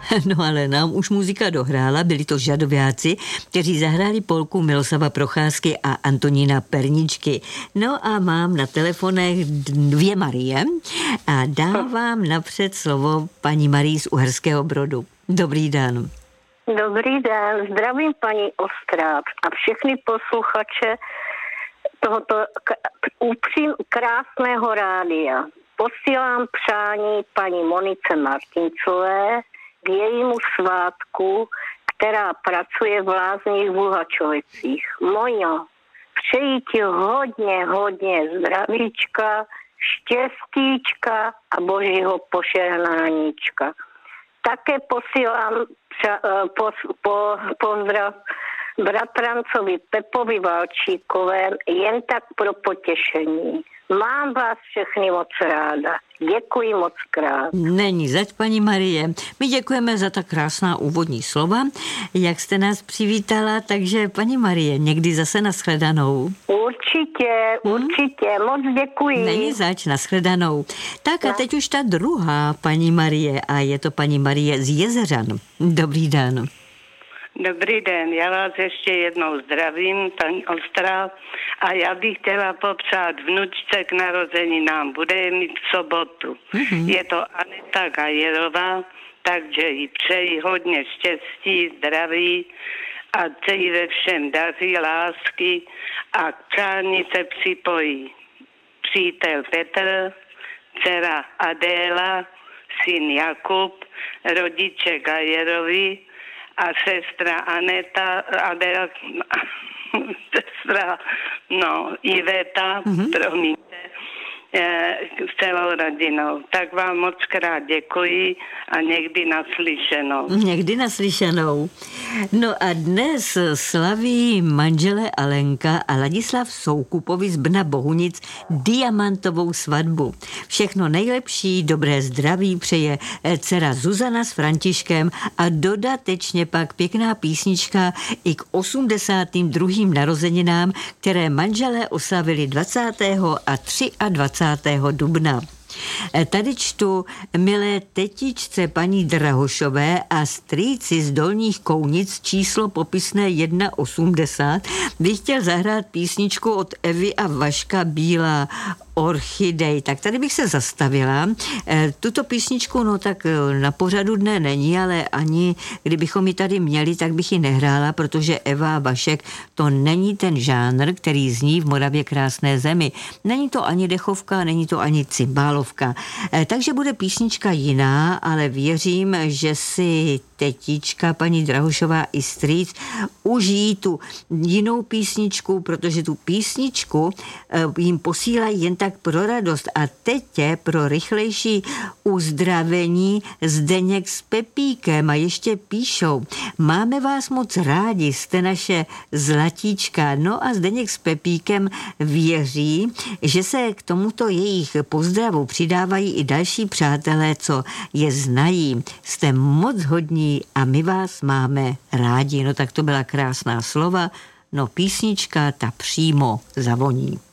No ale nám už muzika dohrála, byli to Žadováci, kteří zahráli polku Miloslava Procházky a Antonína Perničky. No a mám na telefonech dvě Marie a dávám napřed slovo paní Marii z Uherského Brodu. Dobrý den. Dobrý den, zdravím paní Ostrák a všechny posluchače tohoto krásného rádia. Posílám přání paní Monice Martincové k jejímu svátku, která pracuje v Lázních v Luhačovicích. Mojo, přeji ti hodně zdravíčka, štěstíčka a božího požehnáníčka. Také posílám pozdrav bratrancovi Pepovi Valčíkové jen tak pro potěšení. Mám vás všechny moc ráda. Děkuji moc krát. Není zač, paní Marie. My děkujeme za ta krásná úvodní slova, jak jste nás přivítala, takže paní Marie, někdy zase nashledanou. Určitě, moc děkuji. Není zač, nashledanou. Tak a teď už ta druhá paní Marie a je to paní Marie z Jezeřan. Dobrý den. Dobrý den, já vás ještě jednou zdravím, paní Ostrá, a já bych chtěla popřát vnučce k narozeninám, bude je mít v sobotu. Je to Aneta Gajerová, takže jí přeji hodně štěstí, zdraví a se jí ve všem daří, lásky a k přání se připojí přítel Petr, dcera Adéla, syn Jakub, rodiče Gajerovi a sestra Aneta, sestra, Iveta, promiňte, s celou rodinou. Tak vám moc krát děkuji a někdy naslyšenou. Někdy naslyšenou. No a dnes slaví manželé Alenka a Ladislav Soukupovi z Brna Bohunic diamantovou svatbu. Všechno nejlepší, dobré zdraví přeje dcera Zuzana s Františkem a dodatečně pak pěkná písnička i k 82. narozeninám, které manželé oslavili 20. a 23. dubna. Tady čtu: milé tetičce paní Drahošové a strýci z Dolních Kounic číslo popisné 180 bych chtěl zahrát písničku od Evy a Vaška Bílá Orchidej. Tak tady bych se zastavila. Tuto písničku, tak na pořadu dne není, ale ani kdybychom ji tady měli, tak bych ji nehrála, protože Eva a Vašek to není ten žánr, který zní v Moravě krásné zemi. Není to ani dechovka, není to ani cymbálovka. Takže bude písnička jiná, ale věřím, že si tetička paní Drahošová i strýc užijí tu jinou písničku, protože tu písničku jim posílají jen tak pro radost a tetě pro rychlejší uzdravení Zdeněk s Pepíkem a ještě píšou: máme vás moc rádi, jste naše zlatíčka. No a Zdeněk s Pepíkem věří, že se k tomuto jejich pozdravu přidávají i další přátelé, co je znají. Jste moc hodní a my vás máme rádi. No tak to byla krásná slova. No písnička ta přímo zavoní.